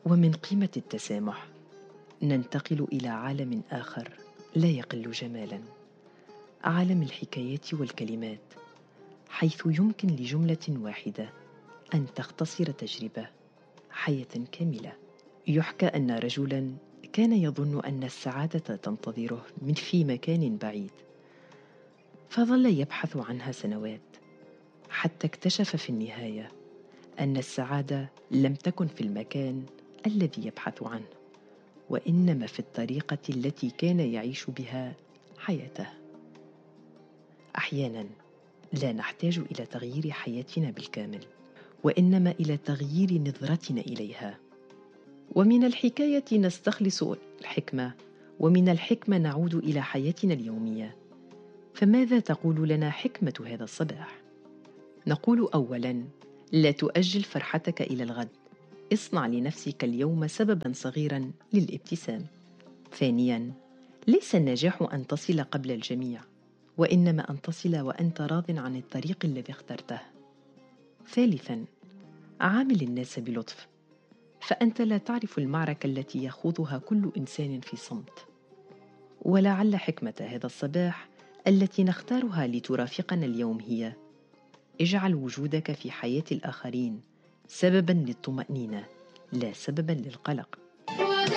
ومن قيمة التسامح ننتقل إلى عالم آخر لا يقل جمالاً، عالم الحكايات والكلمات، حيث يمكن لجملة واحدة أن تختصر تجربة حياة كاملة. يحكى أن رجلاً كان يظن أن السعادة تنتظره من في مكان بعيد، فظل يبحث عنها سنوات حتى اكتشف في النهاية أن السعادة لم تكن في المكان الذي يبحث عنه، وإنما في الطريقة التي كان يعيش بها حياته. أحياناً لا نحتاج إلى تغيير حياتنا بالكامل، وإنما إلى تغيير نظرتنا إليها. ومن الحكاية نستخلص الحكمة، ومن الحكمة نعود إلى حياتنا اليومية. فماذا تقول لنا حكمة هذا الصباح؟ نقول أولاً: لا تؤجل فرحتك إلى الغد، اصنع لنفسك اليوم سبباً صغيراً للابتسام. ثانياً: ليس النجاح أن تصل قبل الجميع، وإنما أن تصل وأنت راض عن الطريق الذي اخترته. ثالثاً: عامل الناس بلطف، فأنت لا تعرف المعركة التي يخوضها كل إنسان في صمت. ولعل حكمة هذا الصباح التي نختارها لترافقنا اليوم هي: اجعل وجودك في حياة الآخرين سبباً للطمأنينة لا سبباً للقلق.